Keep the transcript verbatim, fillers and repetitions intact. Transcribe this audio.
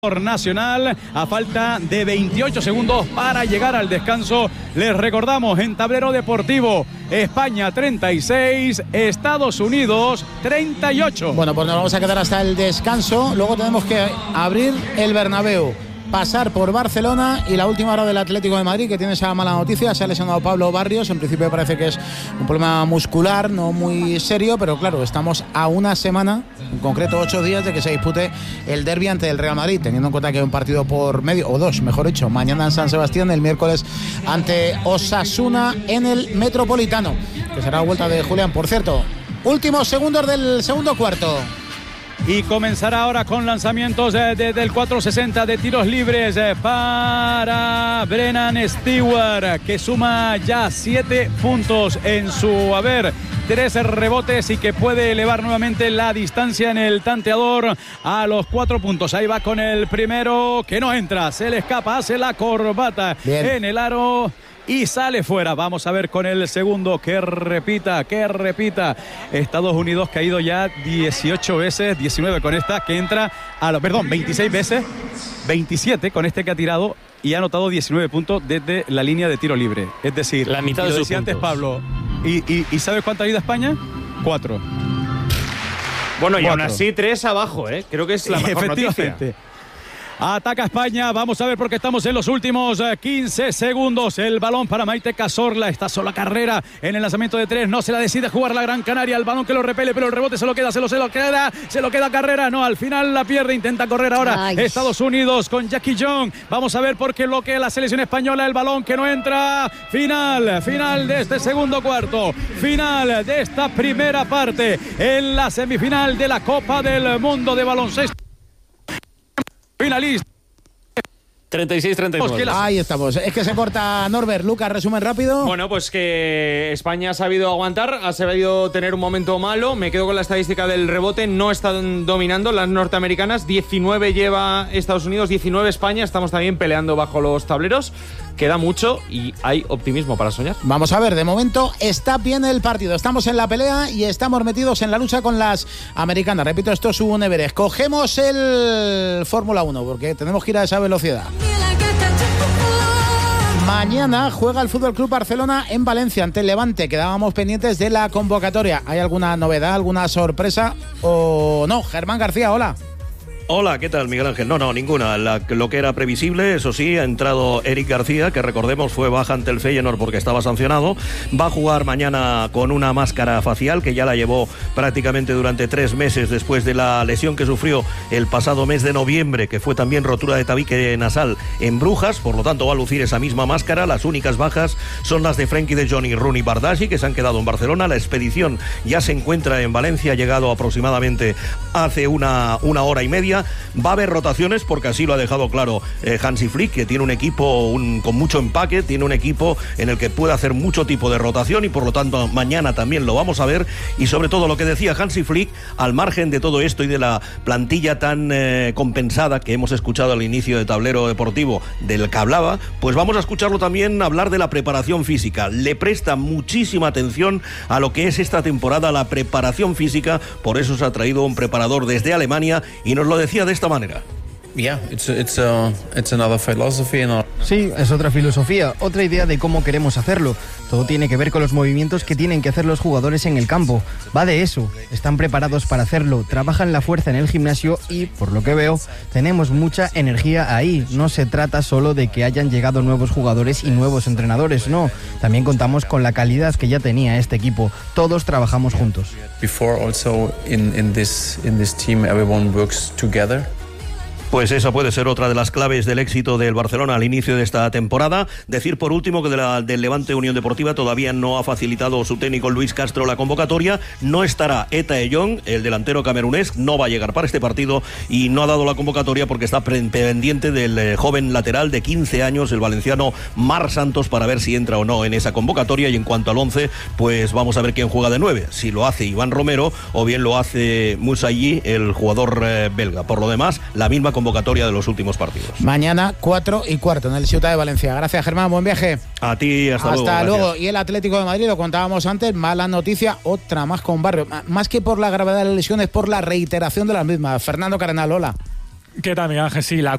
Nacional a falta de veintiocho segundos para llegar al descanso. Les recordamos en tablero deportivo: España treinta y seis, Estados Unidos treinta y ocho. Bueno, pues nos vamos a quedar hasta el descanso. Luego tenemos que abrir el Bernabéu, pasar por Barcelona y la última hora del Atlético de Madrid, que tiene esa mala noticia. Se ha lesionado Pablo Barrios. En principio parece que es un problema muscular, no muy serio, pero claro, estamos a una semana, en concreto ocho días, de que se dispute el derbi ante el Real Madrid, teniendo en cuenta que hay un partido por medio, o dos, mejor dicho, mañana en San Sebastián, el miércoles ante Osasuna en el Metropolitano, que será la vuelta de Julián. Por cierto, últimos segundos del segundo cuarto. Y comenzará ahora con lanzamientos eh, desde el cuatro sesenta de tiros libres eh, para Brennan Stewart, que suma ya siete puntos en su haber, tres rebotes, y que puede elevar nuevamente la distancia en el tanteador a los cuatro puntos. Ahí va con el primero, que no entra, se le escapa, hace la corbata Bien. en el aro y sale fuera. Vamos a ver con el segundo, que repita, que repita. Estados Unidos que ha ido ya dieciocho veces, diecinueve con esta, que entra a lo, perdón, veintiséis veces, veintisiete con este que ha tirado y ha anotado diecinueve puntos desde la línea de tiro libre. Es decir, la mitad de sus decía puntos. antes Pablo. ¿Y, y, ¿Y sabes cuánto ha ido a España? Cuatro. Bueno, y Cuatro. aún así tres abajo, ¿eh? Creo que es la mejor noticia. Ataca España, vamos a ver, porque estamos en los últimos quince segundos. El balón para Maite Cazorla, está sola Carrera en el lanzamiento de tres, no se la decide jugar la Gran Canaria. El balón que lo repele, pero el rebote se lo queda, se lo, se lo queda, se lo queda Carrera, no, al final la pierde, intenta correr ahora Ay. Estados Unidos con Jackie Young. Vamos a ver por qué bloquea la selección española, el balón que no entra. Final, final de este segundo cuarto, final de esta primera parte en la semifinal de la Copa del Mundo de baloncesto. Finalista. treinta y seis treinta y nueve. Ahí estamos. Es que se corta Norbert. Lucas, resumen rápido. Bueno, pues que España ha sabido aguantar, ha sabido tener un momento malo. Me quedo con la estadística del rebote. No están dominando las norteamericanas. diecinueve lleva Estados Unidos, diecinueve España. Estamos también peleando bajo los tableros. Queda mucho y hay optimismo para soñar. Vamos a ver, de momento está bien el partido. Estamos en la pelea y estamos metidos en la lucha con las americanas. Repito, esto es un Everest. Cogemos el Fórmula uno porque tenemos que ir a esa velocidad. Mañana juega el F C Barcelona en Valencia ante el Levante. Quedábamos pendientes de la convocatoria. ¿Hay alguna novedad, alguna sorpresa o no? Germán García, hola. Hola, ¿qué tal, Miguel Ángel? No, no, ninguna. La, lo que era previsible, eso sí, ha entrado Eric García, que recordemos fue baja ante el Feyenoord porque estaba sancionado. Va a jugar mañana con una máscara facial que ya la llevó prácticamente durante tres meses después de la lesión que sufrió el pasado mes de noviembre, que fue también rotura de tabique nasal en Brujas. Por lo tanto, va a lucir esa misma máscara. Las únicas bajas son las de Frenkie de Jong y Rooney Bardghji, que se han quedado en Barcelona. La expedición ya se encuentra en Valencia, ha llegado aproximadamente hace una, una hora y media. Va a haber rotaciones porque así lo ha dejado claro eh, Hansi Flick, que tiene un equipo un, con mucho empaque, tiene un equipo en el que puede hacer mucho tipo de rotación y por lo tanto mañana también lo vamos a ver. Y sobre todo lo que decía Hansi Flick, al margen de todo esto y de la plantilla tan eh, compensada que hemos escuchado al inicio de Tablero Deportivo del que hablaba, pues vamos a escucharlo también hablar de la preparación física. Le presta muchísima atención a lo que es esta temporada, la preparación física, por eso se ha traído un preparador desde Alemania y nos lo decía de esta manera. Yeah, it's it's uh, it's another philosophy and Sí, es otra filosofía, otra idea de cómo queremos hacerlo. Todo tiene que ver con los movimientos que tienen que hacer los jugadores en el campo. Va de eso, están preparados para hacerlo, trabajan la fuerza en el gimnasio y, por lo que veo, tenemos mucha energía ahí. No se trata solo de que hayan llegado nuevos jugadores y nuevos entrenadores, no. También contamos con la calidad que ya tenía este equipo. Todos trabajamos juntos. Before also in in this in this team everyone works together. Pues esa puede ser otra de las claves del éxito del Barcelona al inicio de esta temporada. Decir por último que de la, del Levante Unión Deportiva todavía no ha facilitado su técnico Luis Castro la convocatoria. No estará Eta Eyong, el delantero camerunés, no va a llegar para este partido y no ha dado la convocatoria porque está pendiente del eh, joven lateral de quince años, el valenciano Marc Santos, para ver si entra o no en esa convocatoria. Y en cuanto al once, pues vamos a ver quién juega de nueve. Si lo hace Iván Romero o bien lo hace Moussaï, el jugador eh, belga. Por lo demás, la misma convocatoria convocatoria de los últimos partidos. Mañana cuatro y cuarto en el Ciutat de Valencia. Gracias, Germán, buen viaje. A ti, hasta, hasta luego. luego. Gracias. Y el Atlético de Madrid, lo contábamos antes, mala noticia, otra más con Barrio. Más que por la gravedad de las lesiones, por la reiteración de las mismas. Fernando Cardenal, hola. ¿Qué tal, Miguel Ángel? Sí, la